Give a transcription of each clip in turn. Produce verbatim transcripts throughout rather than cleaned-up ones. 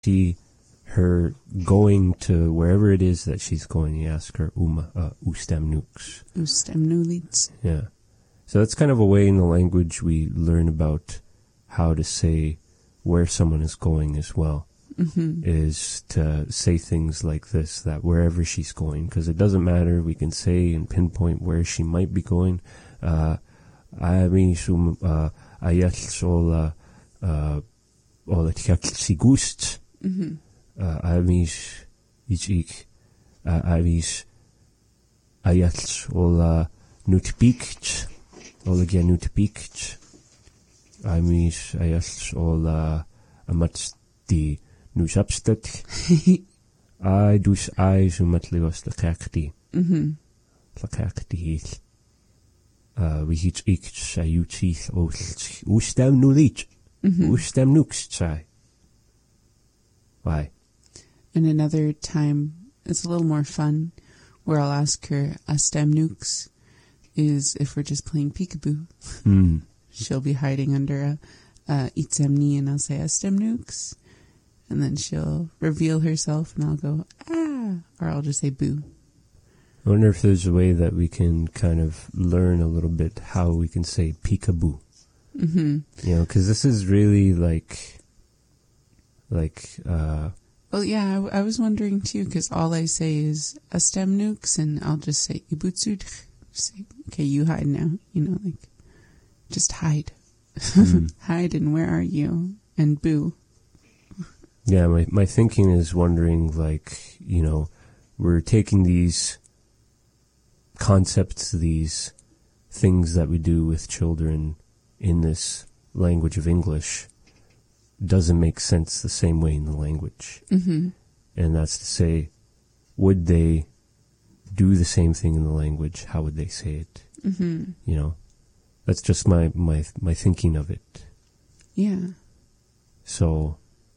see her going to wherever it is that she's going, you ask her, Uma, uh, ustem nux. Ustem nulits. Yeah. So that's kind of a way in the language we learn about how to say where someone is going as well. Mm-hmm. Is to say things like this, that wherever she's going, because it doesn't matter, we can say and pinpoint where she might be going. Uh, Amis um ayats ola ola tjaki gust. Amis ich amis ayats ola nutpikt ola gen nutpikt. Amis ayats ola amats di Nus abstat. I dus I zo matlios de kakti. Mhm. La kakti hit. Uh, we hit ik say you teeth o ustem nulit. Ustem nux say. Why? And another time, it's a little more fun, where I'll ask her, Astem nux, is if we're just playing peekaboo. Mm. She'll be hiding under a, a itzemni, and I'll say, Astem nux. And then she'll reveal herself, and I'll go, ah, or I'll just say boo. I wonder if there's a way that we can kind of learn a little bit how we can say peekaboo. Mm-hmm. You know, because this is really like, like, uh... Well, yeah, I, I was wondering too, because all I say is astem nukes, and I'll just say ibutsud. Say, okay, you hide now. You know, like, just hide. Mm. Hide, and where are you? And boo. Yeah, my, my thinking is wondering, like, you know, we're taking these concepts, these things that we do with children in this language of English, doesn't make sense the same way in the language. Mm-hmm. And that's to say, would they do the same thing in the language? How would they say it? Mm-hmm. You know, that's just my, my, my thinking of it. Yeah. So...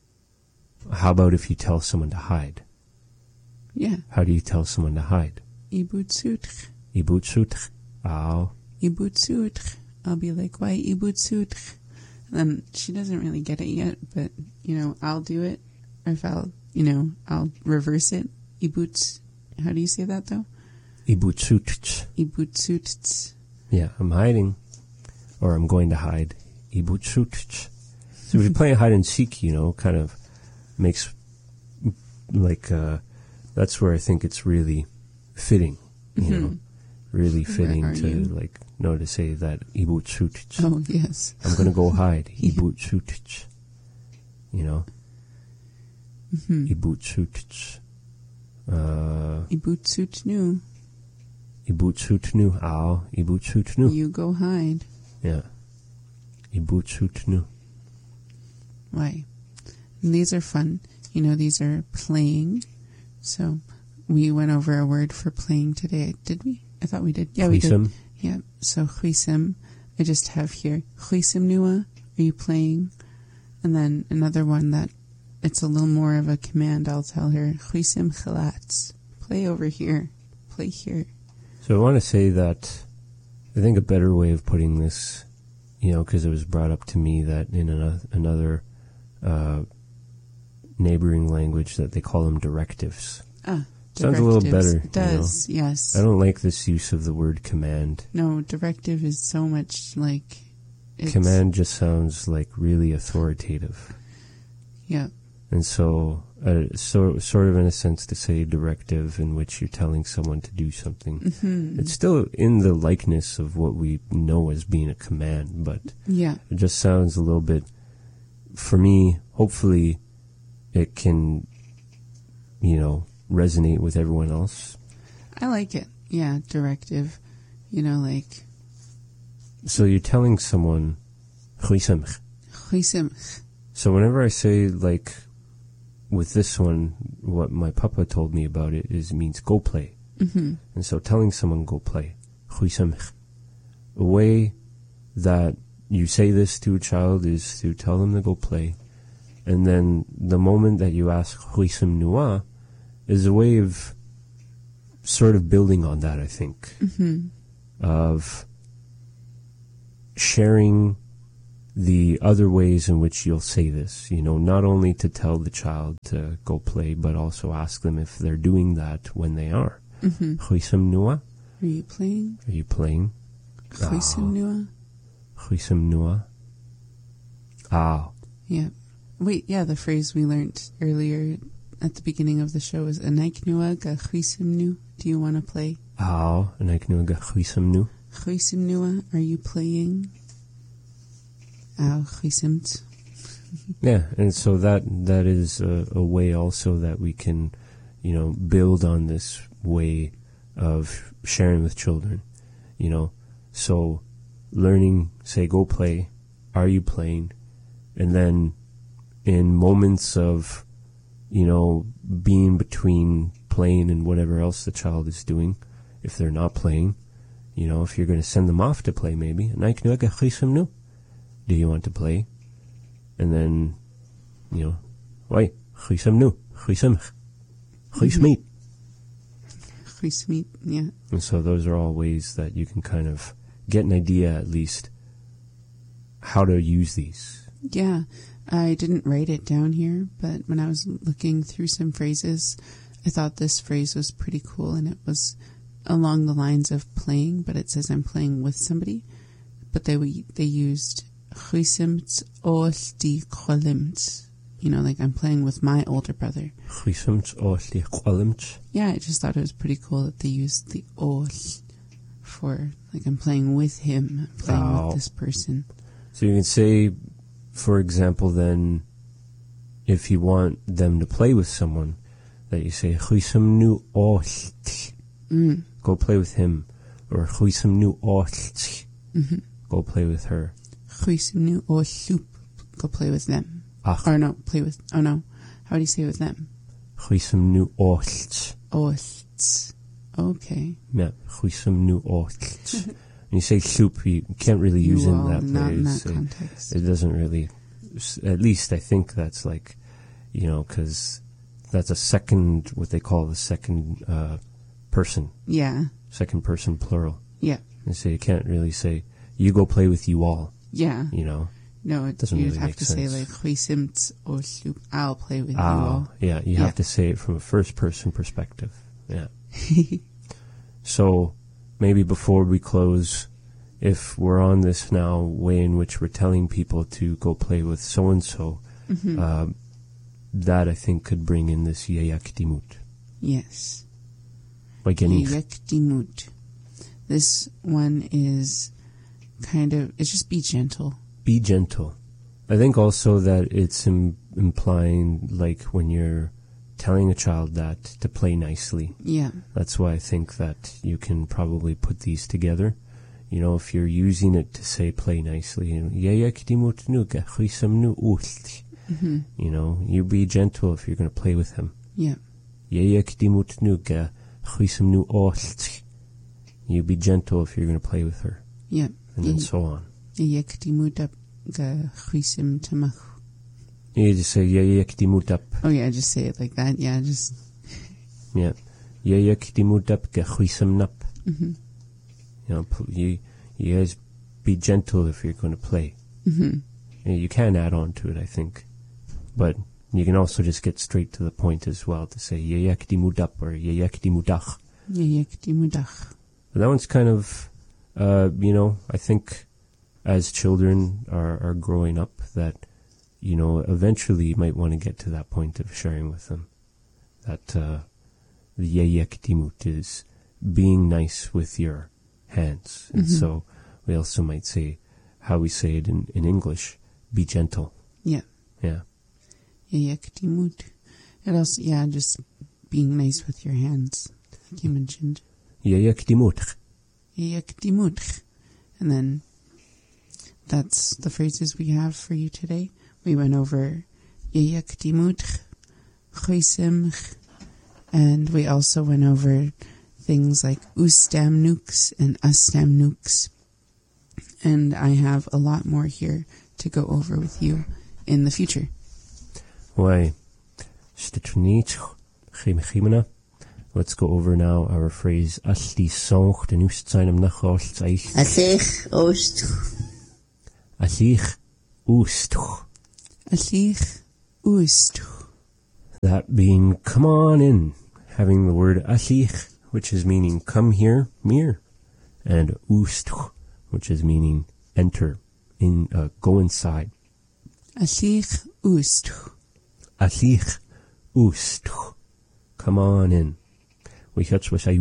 how about if you tell someone to hide? Yeah. How do you tell someone to hide? Ibutsutr. Ibutsutr. Oh. Ibutsutr. I'll be like, why ibutsutr? And then she doesn't really get it yet, but, you know, I'll do it. Or if I'll, you know, I'll reverse it. Ibuts. How do you say that, though? Ibutsutr. Ibutsutr. Yeah, I'm hiding. Or I'm going to hide. Ibutsutr. So if you're playing hide and seek, you know, kind of makes, like, uh, that's where I think it's really fitting, you mm-hmm. know, really fitting to, you? like, no, to say that, ibutsutich. Oh, yes. I'm going to go hide, ibutsutich, you know, mm-hmm. ibutsutich. Uh, ibutsutnu. Ibutsutnu, ow, ibutsutnu. You go hide. Yeah. Ibutsutnu. Why? And these are fun. You know, these are playing. So we went over a word for playing today, did we? I thought we did. Yeah, we did. Yeah. So chuisim, I just have here. Chuisim nua, are you playing? And then another one that it's a little more of a command. I'll tell her, chuisim chalats, play over here, play here. So I want to say that I think a better way of putting this, you know, because it was brought up to me that in another, another uh, neighboring language that they call them directives. Ah, sounds a little better. It does, you know? Yes. I don't like this use of the word command. No, directive is so much like... It's, command just sounds like really authoritative. Yeah. And so, uh, so, sort of in a sense to say directive in which you're telling someone to do something. Mm-hmm. It's still in the likeness of what we know as being a command, but yeah. It just sounds a little bit, for me, hopefully it can, you know, resonate with everyone else. I like it. Yeah, directive. You know, like... So you're telling someone, chuisemch. Chuisemch. So whenever I say, like, with this one, what my papa told me about it is it means go play. Mm-hmm. And so telling someone go play, chuisemch. A way that you say this to a child is to tell them to go play. And then the moment that you ask chuisem nua is a way of sort of building on that, I think. Mm-hmm. Of sharing the other ways in which you'll say this, you know, not only to tell the child to go play, but also ask them if they're doing that when they are. Chuisem nua? Are you playing? Are you playing? Chuisem nua? Chuisem nua? Ah. Yeah. Wait, yeah, the phrase we learned earlier at the beginning of the show is Anaik nua ga chuisem nu? Do you want to play? Ah, Anaik nua ga chuisem nu? Chuisem nua? Are you playing? Yeah, and so that that is a, a way also that we can, you know, build on this way of sharing with children, you know. So learning, say, go play, are you playing? And then in moments of, you know, being between playing and whatever else the child is doing, if they're not playing, you know, if you're going to send them off to play maybe, do you want to play? And then, you know, why? Chuisem nu, chuisem, chuismeet. Chuismeet, yeah. And so those are all ways that you can kind of get an idea, at least, how to use these. Yeah, I didn't write it down here, but when I was looking through some phrases, I thought this phrase was pretty cool, and it was along the lines of playing, but it says I'm playing with somebody, but they they used chuisemt ol di cholimt. You know, like I'm playing with my older brother. Chuisemt ol di cholimt. Yeah, I just thought it was pretty cool that they used the ol for, like, I'm playing with him, I'm playing oh. with this person. So you can say, for example, then, if you want them to play with someone, that you say, chuisem nu ol. Mm. Go play with him. Or chuisem nu ol. Mm-hmm. Go play with her. Chuisem nu ol loop. Go play with them. Ach. Or no, play with, oh no. How do you say with them? Chuisem nu ol. Ol. Okay. Yeah, chuisem nu ol. When you say loop, you can't really use you it in that not place. In that it, context. It doesn't really, at least I think that's like, you know, because that's a second, what they call the second uh, person. Yeah. Second person plural. Yeah. And so you can't really say, you go play with you all. Yeah. You know? No, it doesn't you'd really have make to sense. say like, chuisemt ol loop. I'll play with ah, you all. Yeah, you yeah. have to say it from a first person perspective. Yeah. So, maybe before we close, if we're on this now way in which we're telling people to go play with so-and-so, mm-hmm. uh, that I think could bring in this yeyakdimut. Yes. Yeyakdimut. Yeyakdimut. This one is kind of, it's just be gentle. Be gentle. I think also that it's im- implying, like, when you're telling a child that, to play nicely. Yeah. That's why I think that you can probably put these together. You know, if you're using it to say play nicely, you know, mm-hmm. you know, you be gentle if you're going to play with him. Yeah. You be gentle if you're going to play with her. Yeah. And then so on. You just say yeyakdimut. Oh yeah, just say it like that. Yeah, just yeah. Yeyakdimut ga chuisem nap. Mm-hmm. You know, you, you guys be gentle if you're going to play. Mm-hmm. You know, you can add on to it, I think. But you can also just get straight to the point as well to say yeyakdimudap or yeyakdimudach. Yeyakdimudach. That one's kind of, uh, you know, I think as children are, are growing up that, you know, eventually you might want to get to that point of sharing with them. That uh, the yeyakdimut is being nice with your hands. And mm-hmm. so we also might say how we say it in, in English, be gentle. Yeah. Yeah. Yeyakdimut. It also, yeah, just being nice with your hands, like you mentioned. Yeyakdimut. Yeyakdimut. And then that's the phrases we have for you today. We went over yeyakdimut, chuisem, and we also went over things like ustam nukes and ustam nukes. And I have a lot more here to go over with you in the future. Why? Let's go over now our phrase Asli sonch den ust seinem nach ost eich. Aslich ost. Aslich Ústach. Aslich ústach. That being come on in, having the word aslich, which is meaning come here, mir, and ústach, which is meaning enter, in uh, go inside. Aslich ústach. Aslich ústach. Come on in. This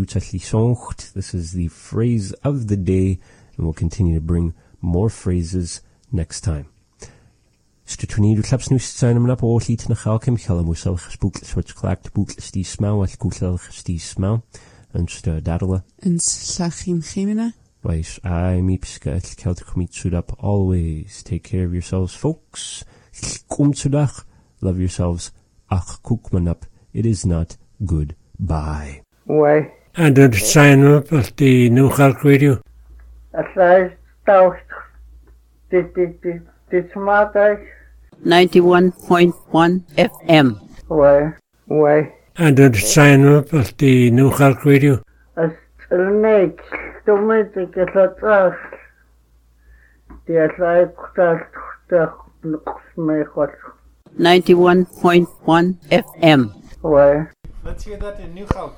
is the phrase of the day, and we'll continue to bring more phrases next time. Stutrini du klaps nu zijn op oor liet naar galkem gelle moest al gespoekt soort klaakt boek die smau wat koekel die smau en stu dadele en slachim gemina. Wees I miepska het kelt commit suit up always take care of yourselves folks. Kom todag love yourselves ach koek man up it is not good bye. Why? And het zijn op als die New Galk Radio. Het is toch dit dit dit dit maandag. ninety-one point one F M. Why? Why? And het zijn op als die New Galk Radio. Als er niks domme te krijgen. Die is eigenlijk toch nog mee goed. ninety-one point one F M. Why? Let's hear that in New Galk.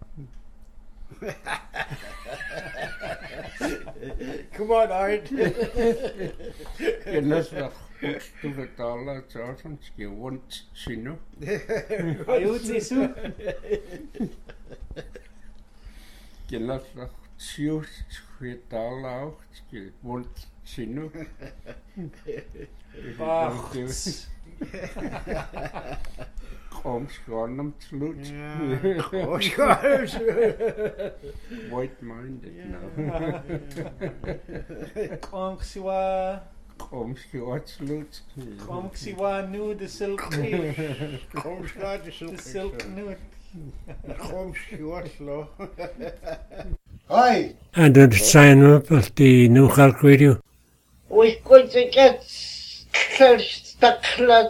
Come on, Art. Je lust nog te vertalen, zoals je wont zien. Ayuti su. Je lust nog zius vertalen ook, je wont zien. Wacht. Kom schoon om te loot. Kom schoon. White-minded now. Kom siwa. Kom schoon te loot. Kom siwa nu de silk tree. Kom schoon de silk. De silk nu. Kom schoon slow. Hi. And het zijn op als die New Galk Radio. We could get stuck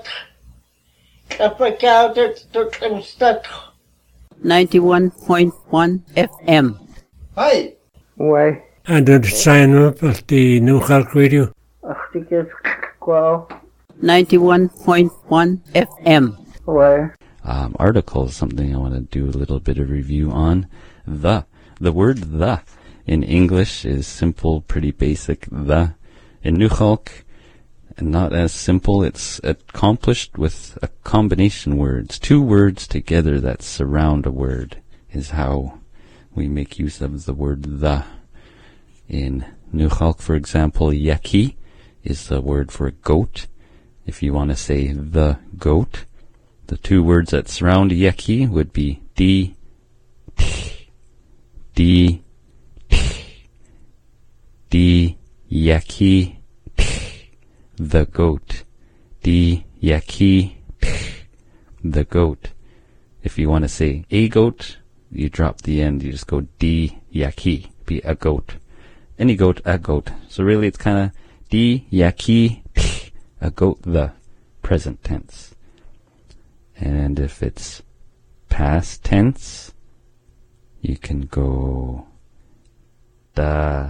ninety-one point one F M. Hi. Why? And het zijn op als die New Galk Radio. Ach, die is kwal. ninety-one point one F M. Why? Um, article, something I want to do a little bit of review on. The. The word the in English is simple, pretty basic. The. In New Galk, not as simple. It's accomplished with a combination words. Two words together that surround a word is how we make use of the word the. In New Galk, for example, yaki is the word for goat. If you want to say the goat, the two words that surround yaki would be di, t, di, t, di, yaki, the goat. Di yaki, the goat. If you want to say a goat, you drop the end, you just go di yaki, be a goat. Any goat, a goat. So really it's kind of di yaki, a goat, the present tense. And if it's past tense, you can go da,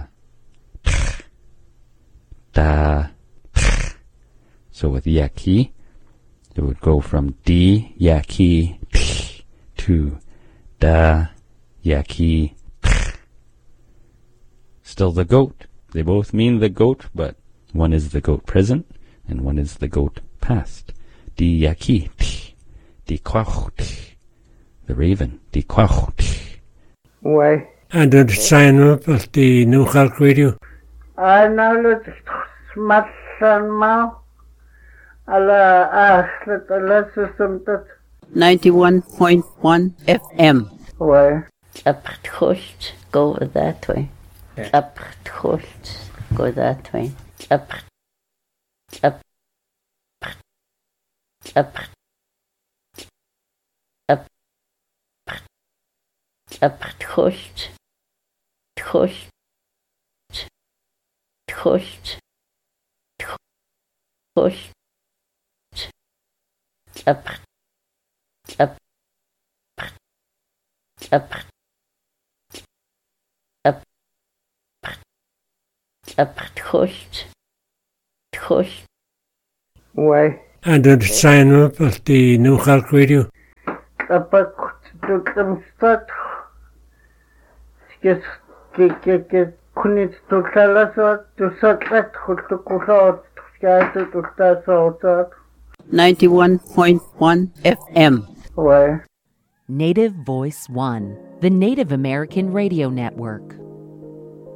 da. So with yaki, it would go from di yaki to da yaki. Still the goat. They both mean the goat, but one is the goat present and one is the goat past. Di yaki, di kwach, the raven, di kwach. Why? And het zijn op als die New Galk Radio. I know that smart son ma. Alla achlet alla systemtet. ninety-one point one F M. Why? Aprt go that way. Aprt go that way. Aprt aprt aprt aprt aprt host host host host aprt aprt aprt aprt aprt host host Why? And then sign up at the New York Radio. Kapag tutam stat, skis kike kunit tutala sa tusatlat kutukusot skatu tutasot. ninety-one point one F M. Why? Native Voice One, the Native American Radio Network.